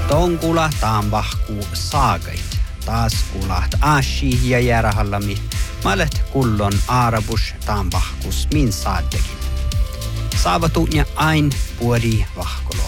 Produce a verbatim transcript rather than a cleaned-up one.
Ton kulahtaan vahkuu saagait. Taas kulaht ashi ja järahallami. Malet kullon aarabus taan vahkus min saaddekin. Saavatu ja ain puori vahkolo.